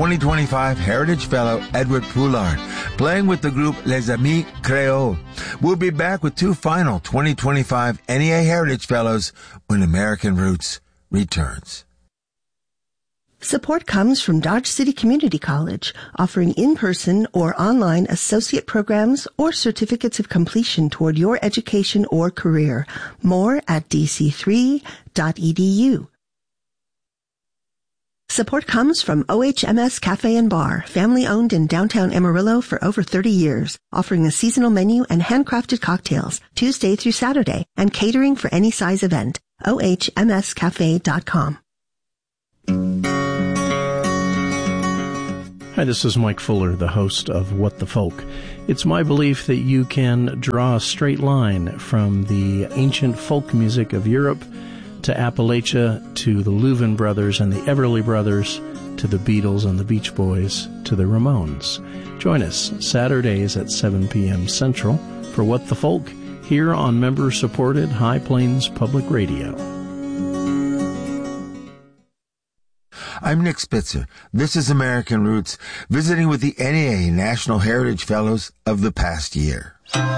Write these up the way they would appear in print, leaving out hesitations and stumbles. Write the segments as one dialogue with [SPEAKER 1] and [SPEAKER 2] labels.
[SPEAKER 1] 2025 Heritage Fellow Edward Poulard, playing with the group Les Amis Creoles. We'll be back with 2 final 2025 NEA Heritage Fellows when American Roots returns.
[SPEAKER 2] Support comes from Dodge City Community College, offering in-person or online associate programs or certificates of completion toward your education or career. More at dc3.edu. Support comes from OHMS Cafe and Bar, family-owned in downtown Amarillo for over 30 years, offering a seasonal menu and handcrafted cocktails Tuesday through Saturday and catering for any size event. OHMScafe.com.
[SPEAKER 3] Hi, this is Mike Fuller, the host of What the Folk. It's my belief that you can draw a straight line from the ancient folk music of Europe to Appalachia, to the Louvin Brothers and the Everly Brothers, to the Beatles and the Beach Boys, to the Ramones. Join us Saturdays at 7 p.m. Central for What the Folk here on member-supported High Plains Public Radio.
[SPEAKER 1] I'm Nick Spitzer. This is American Roots, visiting with the NEA National Heritage Fellows of the past year.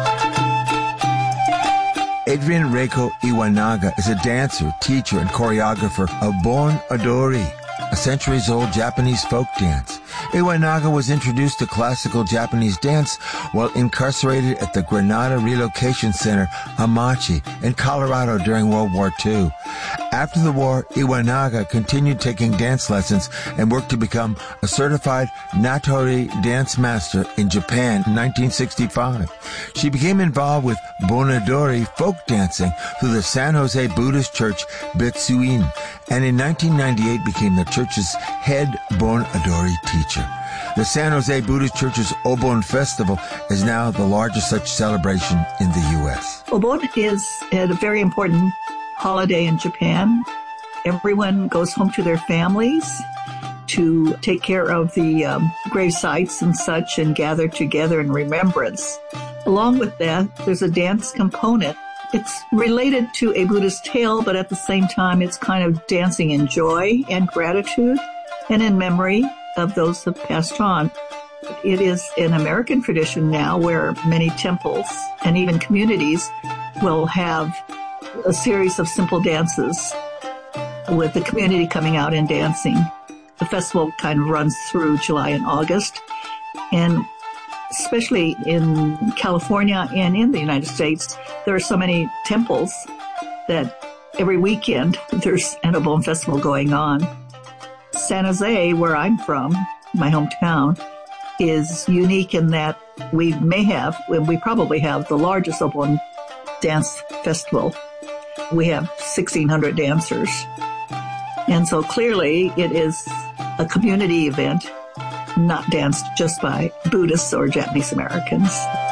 [SPEAKER 1] Adrian Reiko Iwanaga is a dancer, teacher, and choreographer of Bon Odori, a centuries-old Japanese folk dance. Iwanaga was introduced to classical Japanese dance while incarcerated at the Granada Relocation Center, Amachi, in Colorado during World War II. After the war, Iwanaga continued taking dance lessons and worked to become a certified Natori dance master in Japan in 1965. She became involved with Bon Odori folk dancing through the San Jose Buddhist church Betsuin, and in 1998 became the church's head Bon Odori teacher. The San Jose Buddhist Church's Obon Festival is now the largest such celebration in the U.S.
[SPEAKER 4] Obon is a very important holiday in Japan. Everyone goes home to their families to take care of the grave sites and such and gather together in remembrance. Along with that, there's a dance component. It's related to a Buddhist tale, but at the same time, it's kind of dancing in joy and gratitude and in memory of those who have passed on. It is an American tradition now where many temples and even communities will have a series of simple dances with the community coming out and dancing. The festival kind of runs through July and August, and especially in California and in the United States, there are so many temples that every weekend there's an Obon festival going on. San Jose, where I'm from, my hometown, is unique in that we probably have the largest Obon dance festival. We have 1,600 dancers. And so clearly it is a community event, not danced just by Buddhists or Japanese Americans.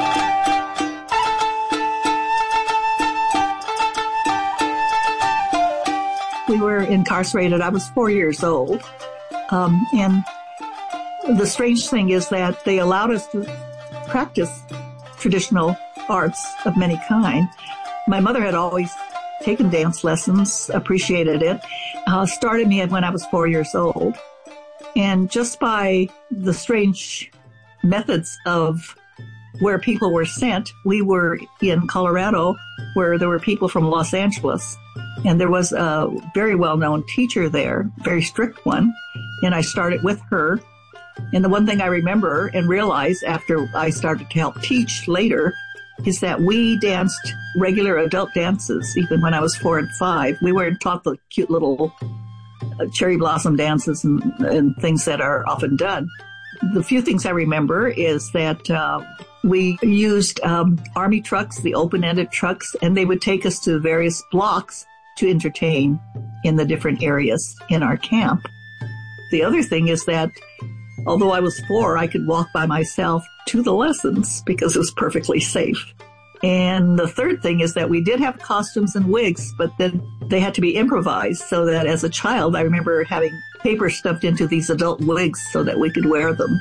[SPEAKER 4] We were incarcerated. I was 4 years old. And the strange thing is that they allowed us to practice traditional arts of many kind. My mother had always taken dance lessons, appreciated it, started me when I was 4 years old. And just by the strange methods of where people were sent, we were in Colorado where there were people from Los Angeles. And there was a very well-known teacher there, very strict one. And I started with her. And the one thing I remember and realized after I started to help teach later is that we danced regular adult dances, even when I was 4 and 5. We weren't taught the cute little cherry blossom dances and things that are often done. The few things I remember is that we used Army trucks, the open-ended trucks, and they would take us to various blocks to entertain in the different areas in our camp. The other thing is that although I was 4, I could walk by myself to the lessons because it was perfectly safe. And the third thing is that we did have costumes and wigs, but then they had to be improvised so that as a child, I remember having paper stuffed into these adult wigs so that we could wear them.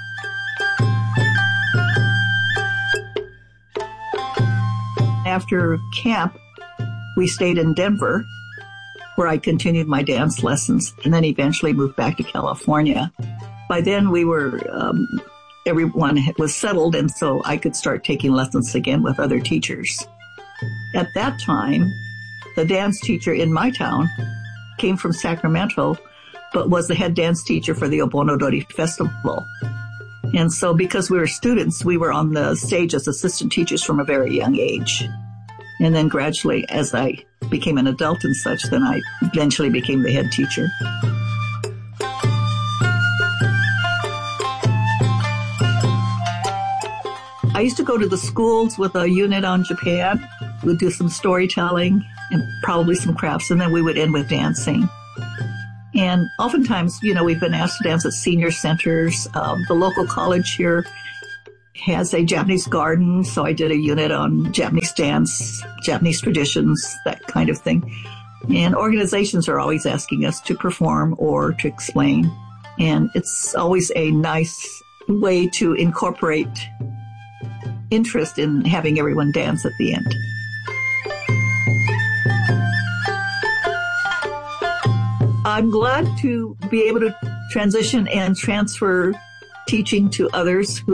[SPEAKER 4] After camp, we stayed in Denver, where I continued my dance lessons and then eventually moved back to California. by then we were, everyone was settled, and so I could start taking lessons again with other teachers. At that time, the dance teacher in my town came from Sacramento, but was the head dance teacher for the Obonodori Festival. And so because we were students, we were on the stage as assistant teachers from a very young age. And then gradually, as I became an adult and such, then I eventually became the head teacher. I used to go to the schools with a unit on Japan. We'd do some storytelling and probably some crafts, and then we would end with dancing. And oftentimes, we've been asked to dance at senior centers. The local college here has a Japanese garden, so I did a unit on Japanese dance, Japanese traditions, that kind of thing. And organizations are always asking us to perform or to explain. And it's always a nice way to incorporate interest in having everyone dance at the end. I'm glad to be able to transition and transfer teaching to others who